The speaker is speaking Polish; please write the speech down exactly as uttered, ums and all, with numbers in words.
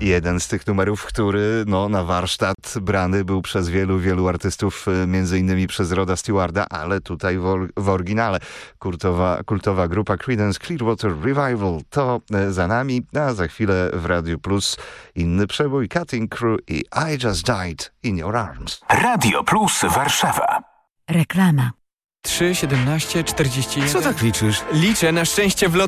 Jeden z tych numerów, który no, na warsztat brany był przez wielu, wielu artystów, między innymi przez Roda Stewarda, ale tutaj w, w oryginale. Kultowa, kultowa grupa Creedence Clearwater Revival to za nami, a za chwilę w Radiu Plus inny przebój Cutting Crew i I Just Died in Your Arms. Radio Plus Warszawa. Reklama. trzy, siedemnaście, czterdzieści jeden. Co tak liczysz? Liczę na szczęście w lotu.